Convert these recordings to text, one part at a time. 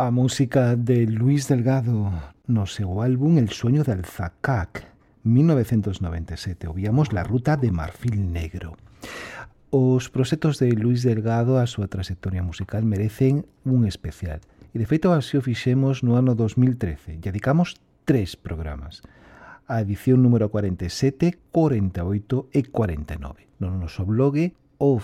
A música de Luis Delgado no seu álbum El sueño de Alzacac, 1997. Ouvíamos La ruta de Marfil Negro. Os proxectos de Luis Delgado, a súa trayectoria musical, merecen un especial. E de feito así o fixemos no ano 2013. Lle dedicamos 3 programas. A edición número 47, 48 e 49. No noso blog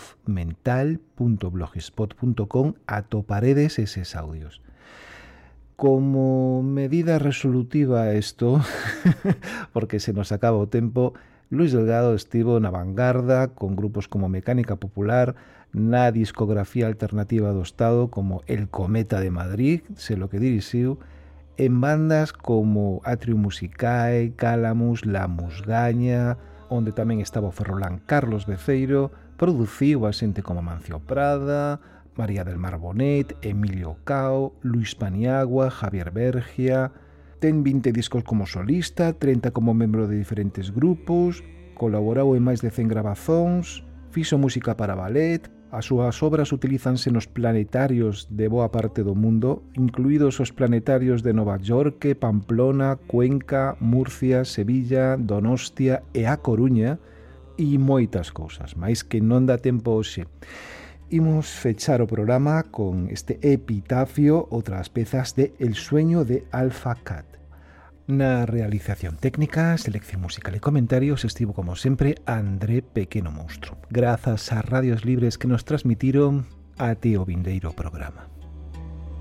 offmental.blogspot.com atoparedes eses audios. Como medida resolutiva a isto, porque se nos acaba o tempo, Luis Delgado estivo na vanguarda con grupos como Mecánica Popular, na discografía alternativa do Estado como El Cometa de Madrid, se lo que dirixiu, en bandas como Atrium Musicae, Calamus, La Musgaña, onde tamén estaba o ferrolán Carlos Beceiro, produciu a xente como Mancio Prada, María del Mar Bonet, Emilio Cao, Luis Paniagua, Javier Bergia. Ten 20 discos como solista, 30 como membro de diferentes grupos, colaborou en máis de 100 grabazóns, fixo música para ballet. As súas obras utilízanse nos planetarios de boa parte do mundo, incluídos os planetarios de Nova York, Pamplona, Cuenca, Murcia, Sevilla, Donostia e A Coruña, e moitas cousas, máis que non dá tempo hoxe. Imos fechar o programa con este epitafio, outras pezas de El sueño de Alzacac. Na realización técnica, selección musical e comentarios estivo como sempre André Pequeno Monstro. Grazas ás radios libres que nos transmitiron até o vindeiro programa.